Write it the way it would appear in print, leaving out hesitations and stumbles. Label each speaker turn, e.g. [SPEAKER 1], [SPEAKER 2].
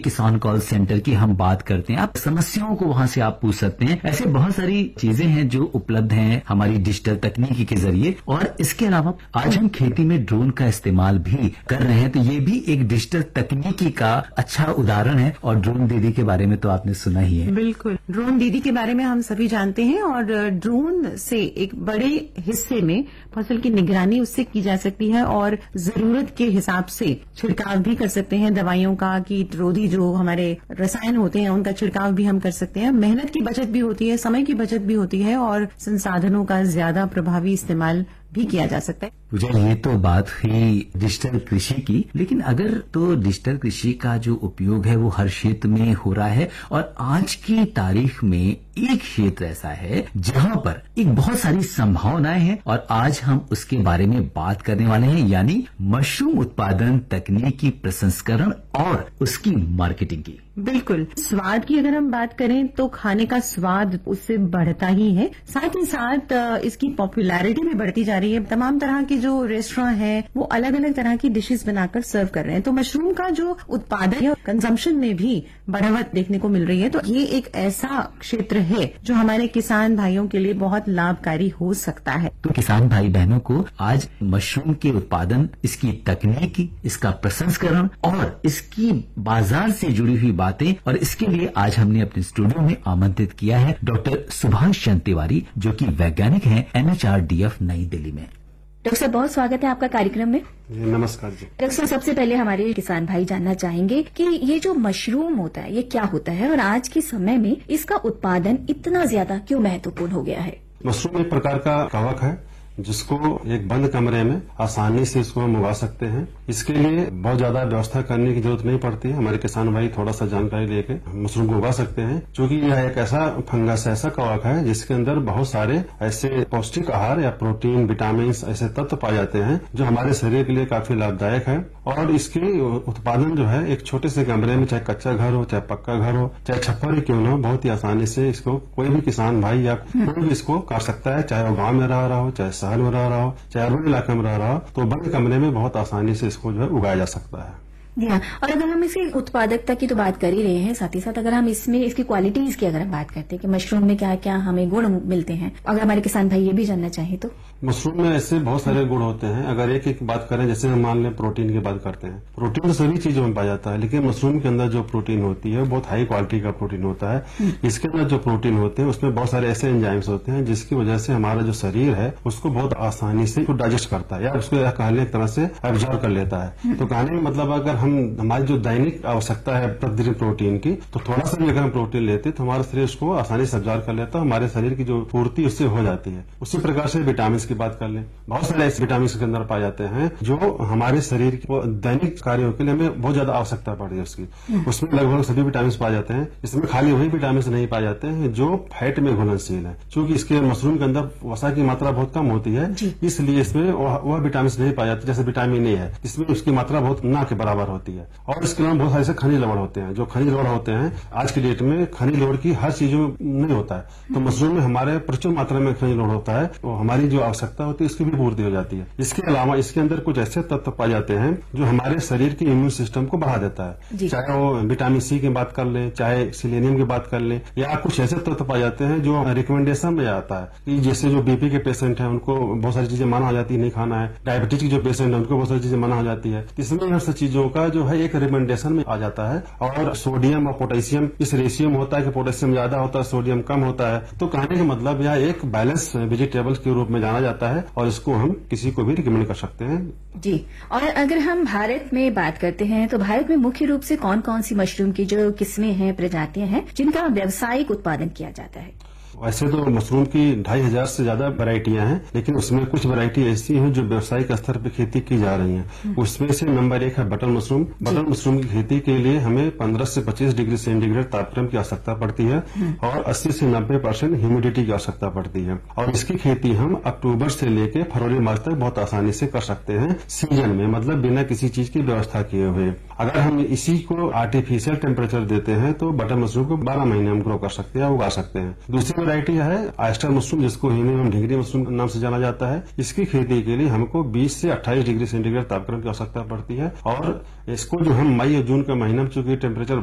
[SPEAKER 1] किसान call centre की हम बात करते हैं, आप समस्याओं को वहां से आप पूछ सकते हैं। ऐसे बहुत सारी चीजें हैं जो उपलब्ध हैं हमारी डिजिटल तकनीकी के जरिए। और इसके अलावा आज हम खेती में ड्रोन का इस्तेमाल भी कर रहे हैं, तो ये भी एक डिजिटल तकनीकी का अच्छा उदाहरण है। और ड्रोन दीदी के बारे में तो आपने सुना ही है।
[SPEAKER 2] बिल्कुल, ड्रोन दीदी के बारे में हम सभी जानते हैं। और ड्रोन से एक बड़े हिस्से में फसल की निगरानी उससे की जा सकती है और जरूरत के हिसाब से छिड़काव भी कर सकते हैं दवाइयों का, कीटरोधी जो हमारे रसायन होते हैं उनका छिड़काव भी हम कर सकते हैं। मेहनत की बचत भी होती है, समय की बचत भी होती है और संसाधनों का ज्यादा प्रभावी इस्तेमाल भी किया जा सकता है।
[SPEAKER 1] पूजा, ये तो बात हुई डिजिटल कृषि की, लेकिन अगर तो डिजिटल कृषि का जो उपयोग है वो हर क्षेत्र में हो रहा है। और आज की तारीख में एक क्षेत्र ऐसा है जहां पर एक बहुत सारी संभावनाएं हैं और आज हम उसके बारे में बात करने वाले हैं, यानी मशरूम उत्पादन, तकनीकी प्रसंस्करण और उसकी मार्केटिंग की।
[SPEAKER 2] बिल्कुल, स्वाद की अगर हम बात करें तो खाने का स्वाद उससे बढ़ता ही है, साथ ही साथ इसकी पॉपुलैरिटी भी बढ़ती जा रही है। तमाम तरह के जो रेस्टोरेंट हैं वो अलग अलग तरह की डिशेस बनाकर सर्व कर रहे हैं, तो मशरूम का जो उत्पादन है कंजम्पशन में भी बढ़ावत देखने को मिल रही है। तो ये एक ऐसा क्षेत्र है जो हमारे किसान भाइयों के लिए बहुत लाभकारी हो सकता है।
[SPEAKER 1] तो किसान भाई बहनों को आज मशरूम के उत्पादन, इसकी तकनीकी, इसका प्रसंस्करण और इसकी बाजार से जुड़ी हुई बातें, और इसके लिए आज हमने अपने स्टूडियो में आमंत्रित किया है डॉक्टर सुभाष चंद्र तिवारी, जो कि वैज्ञानिक हैं NHRDF नई दिल्ली में।
[SPEAKER 3] डॉक्टर साहब, बहुत स्वागत है आपका कार्यक्रम में।
[SPEAKER 4] नमस्कार जी।
[SPEAKER 3] डॉक्टर साहब, सबसे पहले हमारे किसान भाई जानना चाहेंगे कि ये जो मशरूम होता है ये क्या होता है और आज के समय में इसका उत्पादन इतना ज्यादा क्यों महत्वपूर्ण हो गया है?
[SPEAKER 4] मशरूम एक प्रकार का कवक है जिसको एक बंद कमरे में आसानी से इसको हम उगा सकते हैं। इसके लिए बहुत ज्यादा व्यवस्था करने की जरूरत नहीं पड़ती है। हमारे किसान भाई थोड़ा सा जानकारी लेके मशरूम को उगा सकते हैं, क्योंकि यह एक ऐसा फंगस, ऐसा कवक है जिसके अंदर बहुत सारे ऐसे पौष्टिक आहार या प्रोटीन, विटामिन ऐसे तत्व पाए जाते हैं जो हमारे शरीर के लिए काफी लाभदायक है। और इसके उत्पादन जो है एक छोटे से कमरे में, चाहे कच्चा घर हो, चाहे पक्का घर हो, चाहे छप्पर ही क्यों न हो, बहुत ही आसानी से इसको कोई भी किसान भाई या कोई भी इसको कर सकता है, चाहे वो गाँव में रह रहा हो, चाहे शहर में रह रहा हो, चाहे अर्बन इलाके में रह रहा हो, तो बंद कमरे में बहुत आसानी से इसको जो है उगाया जा सकता है।
[SPEAKER 3] जी हाँ, और अगर हम इसकी उत्पादकता की तो बात कर ही रहे हैं, साथ ही साथ अगर हम इसमें इसकी क्वालिटीज की अगर हम बात करते हैं कि मशरूम में क्या क्या हमें गुण मिलते हैं, अगर हमारे किसान भाई ये भी जानना चाहे तो।
[SPEAKER 4] मशरूम में ऐसे बहुत सारे गुण होते हैं। अगर एक एक बात करें, जैसे हम मान लें प्रोटीन की बात करते हैं, प्रोटीन तो सभी चीजों में पाया जाता है, लेकिन मशरूम के अंदर जो प्रोटीन होती है बहुत हाई क्वालिटी का प्रोटीन होता है। इसके अंदर जो प्रोटीन होते हैं उसमें बहुत सारे ऐसे एंजाइम्स होते हैं जिसकी वजह से हमारा जो शरीर है उसको बहुत आसानी से डाइजेस्ट करता है या उसको कहने एक तरह से एब्जॉर्ब कर लेता है। तो कहने का मतलब अगर हम हमारी जो दैनिक आवश्यकता है प्रतिदिन प्रोटीन की, तो थोड़ा सा भी अगर हम प्रोटीन लेते तो हमारा शरीर उसको आसानी से एब्जॉर्ब कर लेता है, हमारे शरीर की जो पूर्ति उससे हो जाती है। उसी प्रकार से विटामिन की बात कर लें, बहुत सारे ऐसे विटामिन के अंदर पाए जाते हैं जो हमारे शरीर के दैनिक कार्यों के लिए हमें बहुत ज्यादा आवश्यकता पड़ती है उसकी। उसमें लगभग सभी विटामिन पाए जाते हैं। इसमें खाली वही विटामिन नहीं पाए जाते हैं जो फैट में घुलनशील है, क्योंकि इसके मशरूम के अंदर वसा की मात्रा बहुत कम होती है, इसलिए इसमें वह विटामिन नहीं पाए जाते। जैसे विटामिन ए है, इसमें उसकी मात्रा बहुत ना के बराबर होती है। और इसके अलावा बहुत सारे ऐसे खनिज लवण होते हैं, जो खनिज लवण होते हैं आज की डेट में खनिज लवण की हर चीजों में नहीं होता है, तो मशरूम में हमारे प्रचुर मात्रा में खनिज लवण होता है, तो हमारी जो आवश्यकता होती है उसकी भी पूर्ति हो जाती है। इसके अलावा इसके अंदर कुछ ऐसे तत्व पाए जाते हैं जो हमारे शरीर के इम्यून सिस्टम को बढ़ा देता है, चाहे वो विटामिन सी की बात कर ले, चाहे सिलेनियम की बात कर ले, या कुछ ऐसे तत्व पाए जाते हैं जो रिकमेंडेशन में आता है कि जैसे जो बीपी के पेशेंट हैं उनको बहुत सारी चीजें मना हो जाती है, नहीं खाना है। डायबिटीज की जो पेशेंट है उनको बहुत सारी चीजें मना हो जाती है। इसमें हर सब चीजों का जो है एक रिकमेंडेशन में आ जाता है। और सोडियम और पोटेशियम इस रेशियो में होता है कि पोटेशियम ज्यादा होता है, सोडियम कम होता है। तो कहने का मतलब यह एक बैलेंस वेजिटेबल के रूप में जाना जाता है और इसको हम किसी को भी रिकमेंड कर सकते हैं।
[SPEAKER 3] जी, और अगर हम भारत में बात करते हैं तो भारत में मुख्य रूप से कौन कौन सी मशरूम की जो किस्में हैं, प्रजातियां हैं जिनका व्यावसायिक उत्पादन किया जाता है?
[SPEAKER 4] वैसे तो मशरूम की 2500 से ज्यादा वैरायटियां हैं, लेकिन उसमें कुछ वैरायटी ऐसी हैं जो व्यावसायिक स्तर पर खेती की जा रही हैं। उसमें से नंबर 1 है बटन मशरूम। बटन मशरूम की खेती के लिए हमें 15 से 25 डिग्री सेंटीग्रेड तापक्रम की आवश्यकता पड़ती है और 80 से 90% ह्यूमिडिटी की आवश्यकता पड़ती है। और इसकी खेती हम अक्टूबर से लेकर फरवरी मार्च तक बहुत आसानी से कर सकते हैं, सीजन में, मतलब बिना किसी चीज की व्यवस्था किए हुए। अगर हम इसी को आर्टिफिशियल टेम्परेचर देते हैं तो बटन मशरूम को 12 महीने हम ग्रो कर सकते हैं, उगा सकते हैं। दूसरी वैरायटी है ऑयस्टर मशरूम, जिसको हिंदी में ढिंगरी मशरूम नाम से जाना जाता है। इसकी खेती के लिए हमको 20 से 28 डिग्री सेंटीग्रेड तापक्रम की आवश्यकता पड़ती है और इसको जो हम मई और जून के महीने में चूंकि टेम्परेचर